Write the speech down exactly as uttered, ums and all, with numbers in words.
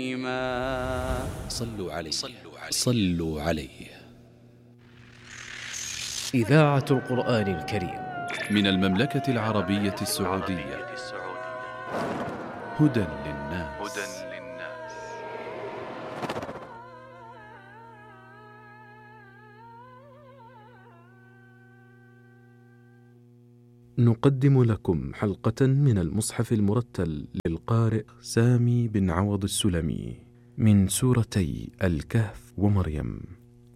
صلوا عليه صلوا عليه. إذاعة القرآن الكريم من المملكة العربية السعودية. هدى للناس. نقدم لكم حلقة من المصحف المرتل للقارئ سامي بن عوض السلمي من سورتي الكهف ومريم.